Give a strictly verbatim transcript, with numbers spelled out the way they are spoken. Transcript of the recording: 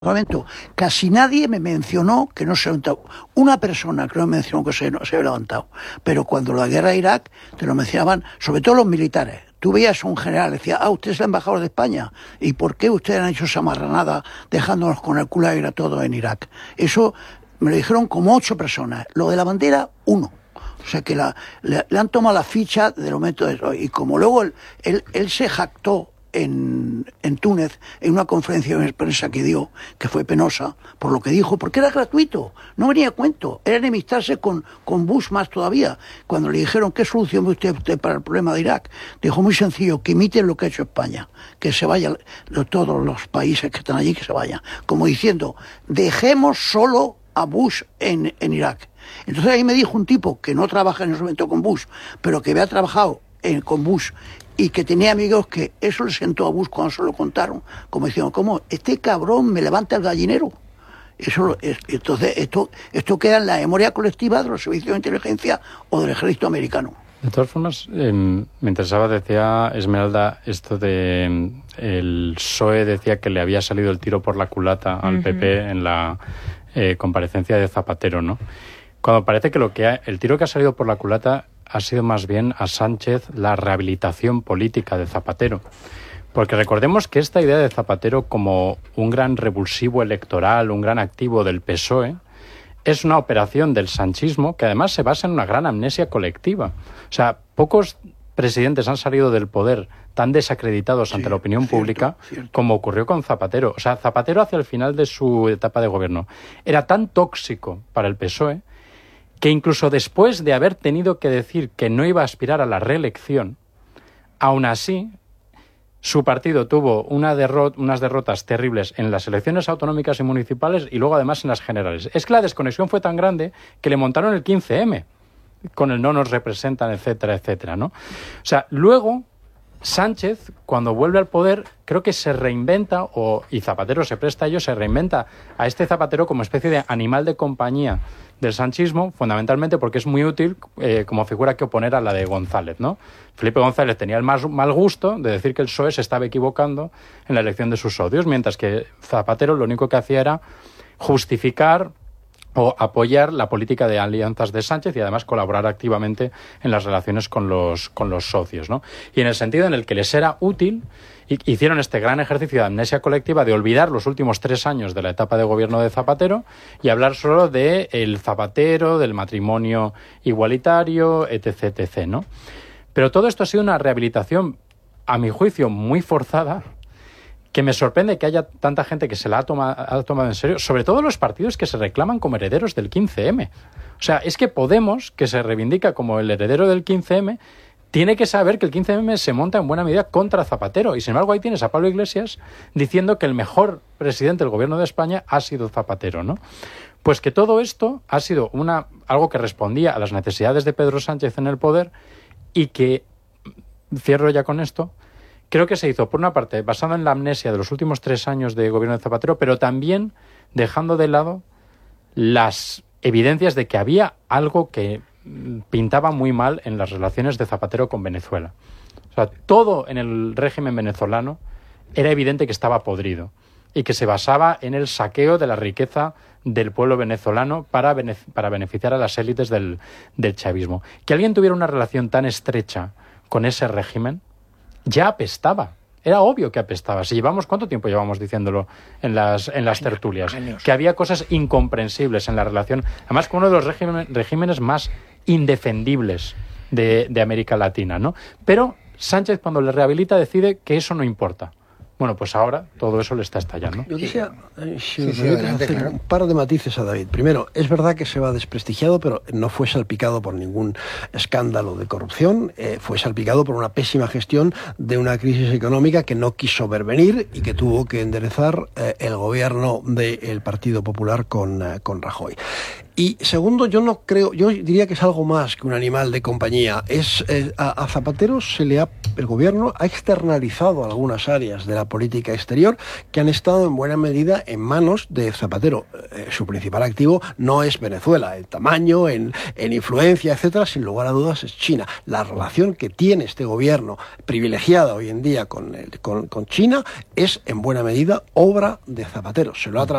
Parlamento, casi nadie me mencionó que no se ha levantado. Una persona que no me mencionó que se, no se había levantado. Pero cuando la guerra de Irak, te lo mencionaban, sobre todo los militares. Tú veías a un general, decía, ah, usted es el embajador de España. ¿Y por qué ustedes han hecho esa marranada dejándonos con el culo aire a todo en Irak? Eso me lo dijeron como ocho personas. Lo de la bandera, uno. O sea que la, le, le han tomado la ficha del momento de eso. Y como luego él, él, él se jactó En, en Túnez, en una conferencia de prensa que dio, que fue penosa, por lo que dijo, porque era gratuito, no venía a cuento, era enemistarse con, con Bush más todavía. Cuando le dijeron, ¿qué solución ve usted, usted para el problema de Irak? Dijo, muy sencillo, que imiten lo que ha hecho España, que se vayan todos los países que están allí, que se vayan. Como diciendo, dejemos solo a Bush en, en Irak. Entonces ahí me dijo un tipo que no trabaja en ese momento con Bush, pero que había trabajado en, con Bush, y que tenía amigos que eso le sentó a Bush cuando se lo contaron, como diciendo, ¿cómo? Este cabrón me levanta el gallinero. Eso es, entonces esto, esto queda en la memoria colectiva de los servicios de inteligencia o del ejército americano. De todas formas, eh, me interesaba, decía Esmeralda, esto de el P S O E decía que le había salido el tiro por la culata al uh-huh. P P en la eh, comparecencia de Zapatero, ¿no? Cuando parece que lo que ha, el tiro que ha salido por la culata ha sido más bien a Sánchez la rehabilitación política de Zapatero. Porque recordemos que esta idea de Zapatero como un gran revulsivo electoral, un gran activo del P S O E, es una operación del sanchismo que además se basa en una gran amnesia colectiva. O sea, pocos presidentes han salido del poder tan desacreditados sí, ante la opinión cierto, pública cierto. como ocurrió con Zapatero. O sea, Zapatero hacia el final de su etapa de gobierno era tan tóxico para el P S O E que incluso después de haber tenido que decir que no iba a aspirar a la reelección, aún así, su partido tuvo una derrot- unas derrotas terribles en las elecciones autonómicas y municipales y luego además en las generales. Es que la desconexión fue tan grande que le montaron el quince eme, con el no nos representan, etcétera, etcétera, ¿no? O sea, luego Sánchez, cuando vuelve al poder, creo que se reinventa, o, y Zapatero se presta a ello, se reinventa a este Zapatero como especie de animal de compañía del sanchismo, fundamentalmente porque es muy útil eh, como figura que oponer a la de González, ¿no? Felipe González tenía el más mal gusto de decir que el P S O E se estaba equivocando en la elección de sus socios, mientras que Zapatero lo único que hacía era justificar o apoyar la política de alianzas de Sánchez y además colaborar activamente en las relaciones con los, con los socios, ¿no? Y en el sentido en el que les era útil, hicieron este gran ejercicio de amnesia colectiva de olvidar los últimos tres años de la etapa de gobierno de Zapatero y hablar solo de el Zapatero, del matrimonio igualitario, etc, etc, ¿no? Pero todo esto ha sido una rehabilitación, a mi juicio, muy forzada, que me sorprende que haya tanta gente que se la ha, toma, ha tomado en serio, sobre todo los partidos que se reclaman como herederos del quince eme. O sea, es que Podemos, que se reivindica como el heredero del quince eme, tiene que saber que el quince eme se monta en buena medida contra Zapatero. Y sin embargo ahí tienes a Pablo Iglesias diciendo que el mejor presidente del gobierno de España ha sido Zapatero, ¿no? Pues que todo esto ha sido una algo que respondía a las necesidades de Pedro Sánchez en el poder y que, cierro ya con esto, creo que se hizo, por una parte, basado en la amnesia de los últimos tres años de gobierno de Zapatero, pero también dejando de lado las evidencias de que había algo que pintaba muy mal en las relaciones de Zapatero con Venezuela. O sea, todo en el régimen venezolano era evidente que estaba podrido y que se basaba en el saqueo de la riqueza del pueblo venezolano para, benef- para beneficiar a las élites del, del chavismo. Que alguien tuviera una relación tan estrecha con ese régimen ya apestaba. Era obvio que apestaba. Si llevamos, ¿cuánto tiempo llevamos diciéndolo en las, en las años, tertulias? Años. Que había cosas incomprensibles en la relación. Además, con uno de los régimen, regímenes más indefendibles de, de América Latina, ¿no? Pero Sánchez, cuando le rehabilita, decide que eso no importa. Bueno, pues ahora todo eso le está estallando. Yo quisiera eh, si sí, sí, adelante, hacer claro. un par de matices a David. Primero, es verdad que se va desprestigiado, pero no fue salpicado por ningún escándalo de corrupción. Eh, fue salpicado por una pésima gestión de una crisis económica que no quiso ver venir y que tuvo que enderezar eh, el gobierno del Partido Popular con, eh, con Rajoy. Y segundo, yo no creo, yo diría que es algo más que un animal de compañía. Es eh, a, a Zapatero se le ha, el gobierno ha externalizado algunas áreas de la política exterior que han estado en buena medida en manos de Zapatero. Eh, su principal activo no es Venezuela, en tamaño, en, en influencia, etcétera, sin lugar a dudas es China. La relación que tiene este gobierno privilegiada hoy en día con, el, con, con China es en buena medida obra de Zapatero. Se lo ha